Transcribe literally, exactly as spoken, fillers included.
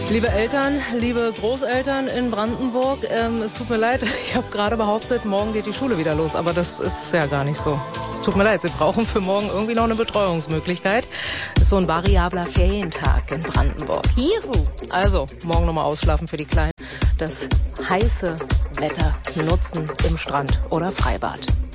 Liebe Eltern, liebe Großeltern in Brandenburg, ähm, es tut mir leid, ich habe gerade behauptet, morgen geht die Schule wieder los, aber das ist ja gar nicht so. Es tut mir leid, Sie brauchen für morgen irgendwie noch eine Betreuungsmöglichkeit. Das ist so ein variabler Ferientag in Brandenburg. Juhu! Also, morgen nochmal ausschlafen für die Kleinen. Das heiße Wetter nutzen im Strand oder Freibad.